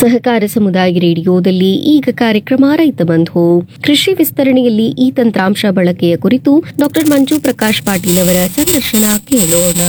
ಸಹಕಾರ ಸಮುದಾಯ ರೇಡಿಯೋದಲ್ಲಿ ಈಗ ಕಾರ್ಯಕ್ರಮ ರೈತ ಬಂಧು ಕೃಷಿ ವಿಸ್ತರಣೆಯಲ್ಲಿ ಈ ತಂತ್ರಾಂಶ ಬಳಕೆಯ ಕುರಿತು ಡಾಕ್ಟರ್ ಮಂಜು ಪ್ರಕಾಶ್ ಪಾಟೀಲ್ ಅವರ ಸಂದರ್ಶನ ಕೇಳೋಣ.